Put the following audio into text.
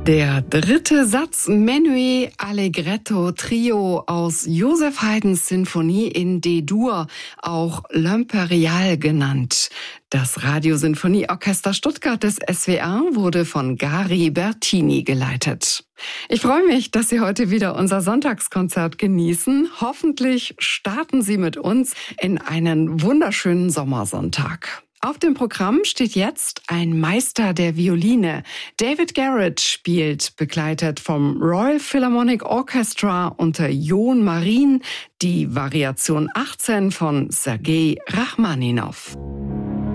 Der dritte Satz Menuet Allegretto Trio aus Joseph Haydns Sinfonie in D-Dur, auch L'Impériale genannt. Das Radiosinfonieorchester Stuttgart des SWR wurde von Gary Bertini geleitet. Ich freue mich, dass Sie heute wieder unser Sonntagskonzert genießen. Hoffentlich starten Sie mit uns in einen wunderschönen Sommersonntag. Auf dem Programm steht jetzt ein Meister der Violine. David Garrett spielt, begleitet vom Royal Philharmonic Orchestra unter Jon Marin, die Variation 18 von Sergei Rachmaninow.